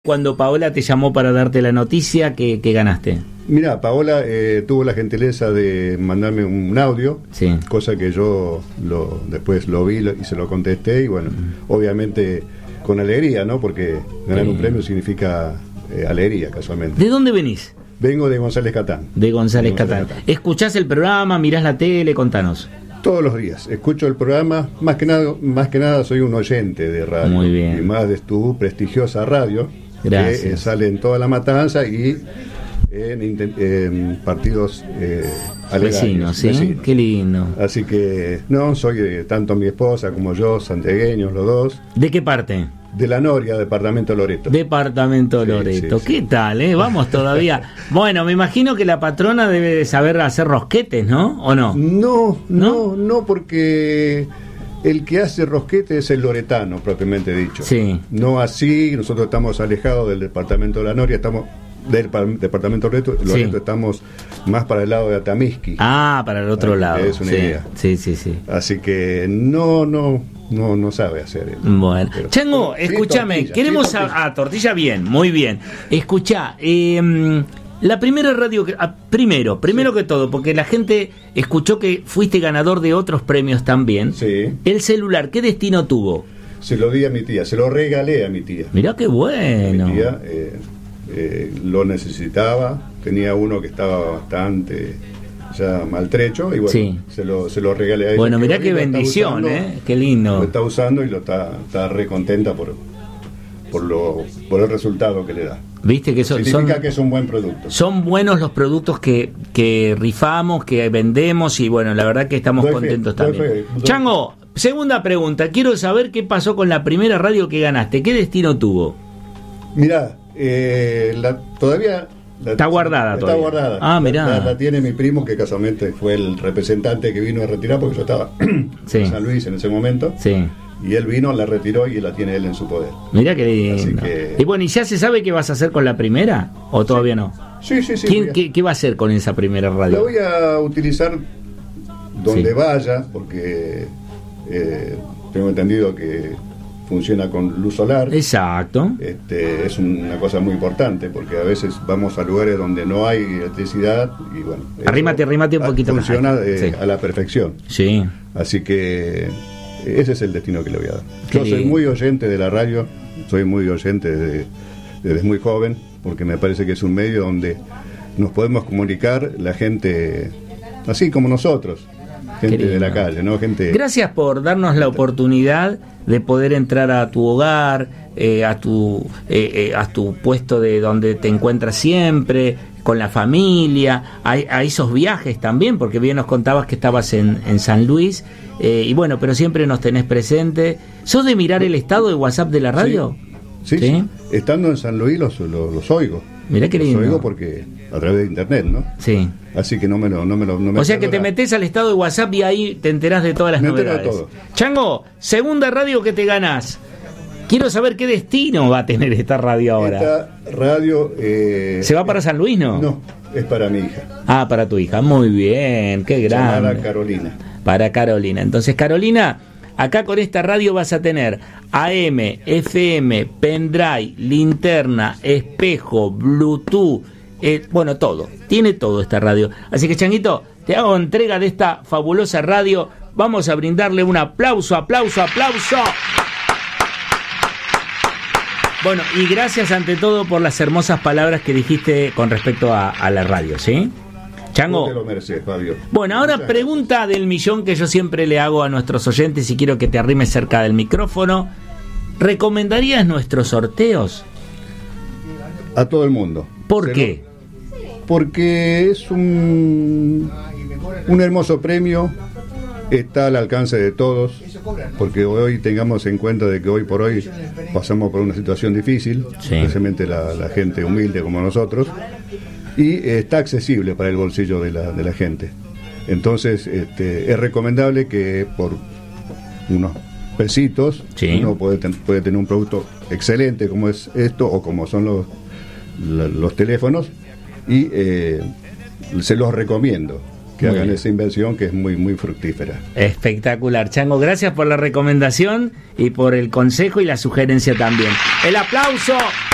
Cuando Paola te llamó para darte la noticia, ¿qué ganaste? Mira, Paola tuvo la gentileza de mandarme un audio, sí. Cosa que yo después lo vi y se lo contesté, y bueno, obviamente con alegría, ¿no? Porque ganar un premio significa alegría, casualmente. ¿De dónde venís? Vengo de González Catán. De González Catán. ¿Escuchás el programa, mirás la tele? Contanos. Todos los días escucho el programa, más que nada soy un oyente de radio. Muy bien. Y más de tu prestigiosa radio. Gracias. Que sale en toda la matanza y en partidos vecinos, ¿sí? Vecinos. Qué lindo. Así que, no, soy tanto mi esposa como yo, santiagueños los dos. ¿De qué parte? De La Noria, departamento Loreto. Departamento Loreto. Sí. ¿Qué tal, Vamos todavía. Bueno, me imagino que la patrona debe de saber hacer rosquetes, ¿no? ¿O no? No, porque el que hace rosquete es el loretano, propiamente dicho. Sí. No así, nosotros estamos alejados del departamento de La Noria, estamos del departamento Loreto, sí. Estamos más para el lado de Atamisqui. Ah, para el otro lado. Es una idea. Sí. Así que no sabe hacer eso. Bueno. Pero, Chango, escúchame, queremos tortilla bien, muy bien. Escuchá, la primera radio que primero que todo, porque la gente escuchó que fuiste ganador de otros premios también. Sí. El celular, ¿qué destino tuvo? Se lo di a mi tía, se lo regalé a mi tía. Mirá qué bueno. Mi tía lo necesitaba, tenía uno que estaba bastante ya maltrecho y bueno, sí. se lo regalé a ella. Bueno, mirá qué bendición, qué lindo. Lo está usando y está re contenta por el resultado que le da. Viste que significa que es un buen producto. Son buenos los productos que rifamos, que vendemos, y bueno, la verdad que estamos contentos también. Chango, segunda pregunta, quiero saber qué pasó con la primera radio que ganaste, ¿qué destino tuvo? Mirá, todavía está guardada. Está guardada. Ah, mirá. La tiene mi primo, que casualmente fue el representante que vino a retirar, porque yo estaba en San Luis en ese momento. Sí. Y él vino, la retiró y la tiene él en su poder. Mirá qué lindo. Y bueno, ¿y ya se sabe qué vas a hacer con la primera? ¿O todavía no? Sí. ¿Qué va a hacer con esa primera radio? La voy a utilizar donde vaya, porque tengo entendido que funciona con luz solar. Exacto. Es una cosa muy importante, porque a veces vamos a lugares donde no hay electricidad y bueno. Arrímate un poquito más. Funciona a la perfección. Sí. Así que ese es el destino que le voy a dar. Yo soy muy oyente de la radio, soy muy oyente desde muy joven, porque me parece que es un medio donde nos podemos comunicar la gente así como nosotros. Gente de la calle, ¿no? Gracias por darnos la oportunidad de poder entrar a tu hogar, a tu puesto de donde te encuentras siempre, con la familia, a esos viajes también, porque bien nos contabas que estabas en San Luis, y bueno, pero siempre nos tenés presente. ¿Sos de mirar el estado de WhatsApp de la radio? Sí. Estando en San Luis los oigo. Mirá qué lindo. Los oigo porque a través de internet, ¿no? Sí. Así que no me o sea que te metés al estado de WhatsApp y ahí te enterás de todas las novedades. Me entero de todo. Chango, segunda radio que te ganás. Quiero saber qué destino va a tener esta radio ahora. Esta radio ¿se va para San Luis, no? No, es para mi hija. Ah, para tu hija. Muy bien, qué grande. Para Carolina. Para Carolina. Entonces, Carolina, acá con esta radio vas a tener AM, FM, pendrive, linterna, espejo, Bluetooth, bueno, todo. Tiene todo esta radio. Así que, Changuito, te hago entrega de esta fabulosa radio. Vamos a brindarle un aplauso. Bueno, y gracias ante todo por las hermosas palabras que dijiste con respecto a la radio, ¿sí? Chango. No te lo mereces, Fabio. Bueno, ahora pregunta del millón que yo siempre le hago a nuestros oyentes y quiero que te arrimes cerca del micrófono. ¿Recomendarías nuestros sorteos? A todo el mundo. ¿Por qué? Porque es un hermoso premio, está al alcance de todos, porque hoy tengamos en cuenta de que hoy por hoy pasamos por una situación difícil, especialmente la gente humilde como nosotros, y está accesible para el bolsillo de la gente. Entonces es recomendable que por unos pesitos uno puede tener un producto excelente como es esto o como son los teléfonos, y se los recomiendo que hagan esa inversión, que es muy muy fructífera. Espectacular, Chango, gracias por la recomendación y por el consejo y la sugerencia también. El aplauso